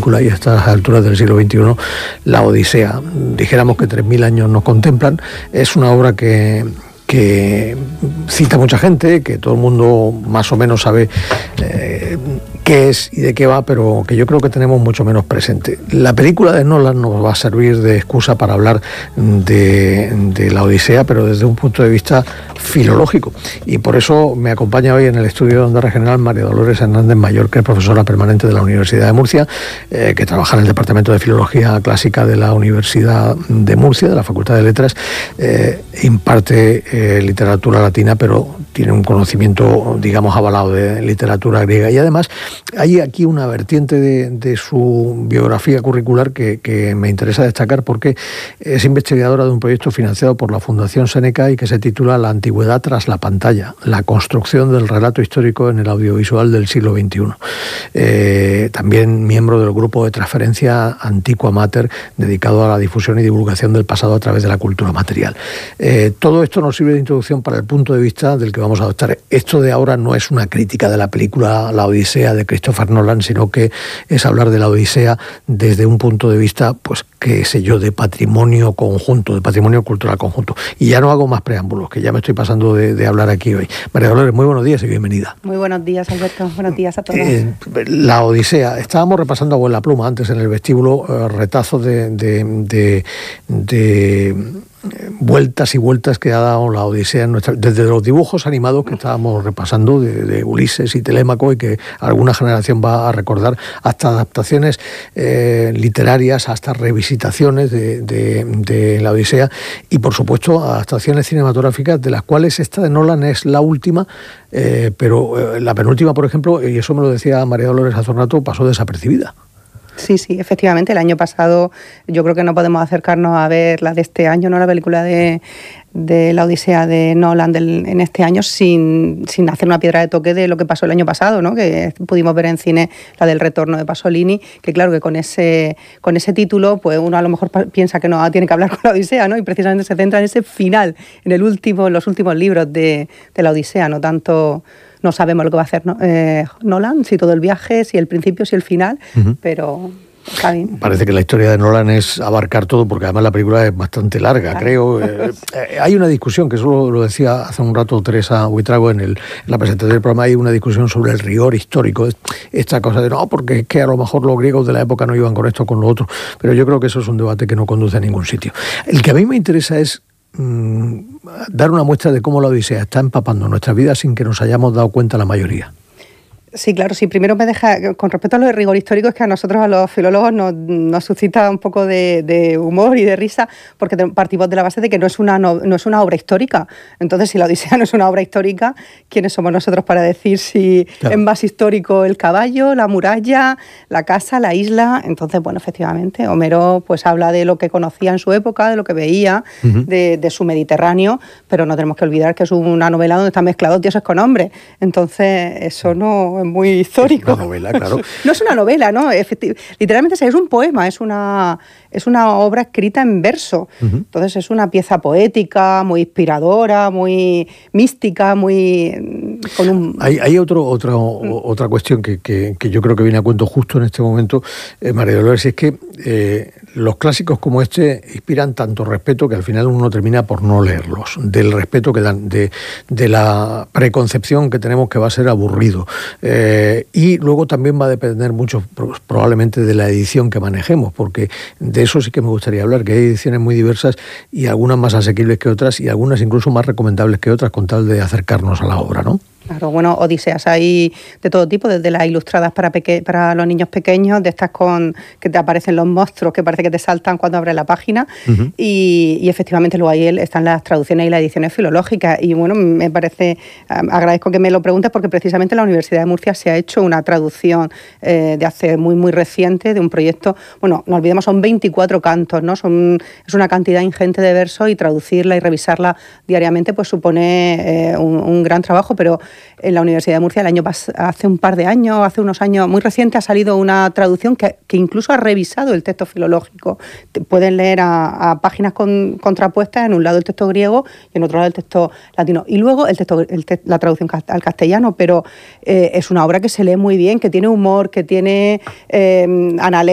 película y a estas alturas del siglo XXI, la Odisea. Dijéramos que 3.000 años nos contemplan. Es una obra que cita mucha gente, que todo el mundo más o menos sabe qué es y de qué va, pero que yo creo que tenemos mucho menos presente. La película de Nolan nos va a servir de excusa para hablar de la Odisea, pero desde un punto de vista filológico. Y por eso me acompaña hoy en el estudio de Onda Regional María Dolores Hernández Mayor, que es profesora permanente de la Universidad de Murcia, que trabaja en el Departamento de Filología Clásica de la Universidad de Murcia, de la Facultad de Letras, imparte literatura latina, pero tiene un conocimiento, digamos, avalado de literatura griega. Y además hay aquí una vertiente de su biografía curricular que me interesa destacar, porque es investigadora de un proyecto financiado por la Fundación Seneca y que se titula La antigüedad tras la pantalla, la construcción del relato histórico en el audiovisual del siglo XXI. También miembro del grupo de transferencia Antiqua Mater, dedicado a la difusión y divulgación del pasado a través de la cultura material. Todo esto nos sirve de introducción para el punto de vista del que vamos a adoptar. Esto de ahora no es una crítica de la película La Odisea de Christopher Nolan, sino que es hablar de la Odisea desde un punto de vista, pues, qué sé yo, de patrimonio conjunto, de patrimonio cultural conjunto. Y ya no hago más preámbulos, que ya me estoy pasando de hablar aquí hoy. María Dolores, muy buenos días y bienvenida. Muy buenos días, Alberto. Buenos días a todos. La Odisea. Estábamos repasando a vuela pluma antes en el vestíbulo retazos de vueltas y vueltas que ha dado la Odisea en desde los dibujos animados que estábamos repasando de Ulises y Telémaco, y que alguna generación va a recordar, hasta adaptaciones literarias, hasta revisitaciones de la Odisea, y por supuesto adaptaciones cinematográficas, de las cuales esta de Nolan es la última, pero la penúltima, por ejemplo, y eso me lo decía María Dolores hace un rato, pasó desapercibida. Sí, efectivamente, el año pasado yo creo que no podemos acercarnos a ver la de este año, no la película de la Odisea de Nolan en este año sin hacer una piedra de toque de lo que pasó el año pasado, ¿no? Que pudimos ver en cine la del retorno de Pasolini, que claro que con ese título pues uno a lo mejor piensa que no tiene que hablar con la Odisea, ¿no? Y precisamente se centra en ese final, en los últimos libros de la Odisea, no tanto. No sabemos lo que va a hacer Nolan, si todo el viaje, si el principio, si el final, pero está bien. Parece que la historia de Nolan es abarcar todo, porque además la película es bastante larga, claro. Creo. Hay una discusión, que eso lo decía hace un rato Teresa Buitrago en la presentación del programa, hay una discusión sobre el rigor histórico, esta cosa de no, porque es que a lo mejor los griegos de la época no iban con esto, con lo otro, pero yo creo que eso es un debate que no conduce a ningún sitio. El que a mí me interesa es dar una muestra de cómo la Odisea está empapando nuestras vidas sin que nos hayamos dado cuenta la mayoría. Sí, claro, sí. Primero me deja, con respecto a lo de rigor histórico, es que a nosotros, a los filólogos, nos suscita un poco de humor y de risa, porque partimos de la base de que no es una obra histórica. Entonces, si la Odisea no es una obra histórica, ¿quiénes somos nosotros para decir si claro. Es más histórico el caballo, la muralla, la casa, la isla? Entonces, bueno, efectivamente, Homero pues habla de lo que conocía en su época, de lo que veía, de su Mediterráneo, pero no tenemos que olvidar que es una novela donde están mezclados dioses con hombres. Entonces, eso no es muy histórico. Es una novela, claro. No es una novela, ¿no? Literalmente es un poema, es una obra escrita en verso. Entonces es una pieza poética, muy inspiradora, muy mística, muy... Hay otra cuestión que yo creo que viene a cuento justo en este momento, María Dolores, es que los clásicos como este inspiran tanto respeto que al final uno termina por no leerlos, del respeto que dan, de la preconcepción que tenemos que va a ser aburrido. Y luego también va a depender mucho probablemente de la edición que manejemos, porque de eso sí que me gustaría hablar, que hay ediciones muy diversas y algunas más asequibles que otras y algunas incluso más recomendables que otras, con tal de acercarnos a la obra, ¿no? Claro, bueno, odiseas hay de todo tipo, desde las ilustradas para los niños pequeños, de estas que te aparecen los monstruos que parece que te saltan cuando abres la página, y efectivamente luego ahí están las traducciones y las ediciones filológicas, y bueno, me parece, agradezco que me lo preguntes, porque precisamente en la Universidad de Murcia se ha hecho una traducción de hace muy, muy reciente de un proyecto, bueno, no olvidemos, son 24 cantos, ¿no? Es una cantidad ingente de versos, y traducirla y revisarla diariamente pues supone un gran trabajo, pero en la Universidad de Murcia hace un par de años, hace unos años muy reciente, ha salido una traducción que incluso ha revisado el texto filológico. Pueden leer a páginas contrapuestas, en un lado el texto griego y en otro lado el texto latino. Y luego la traducción al castellano, pero es una obra que se lee muy bien, que tiene humor, que tiene analectos,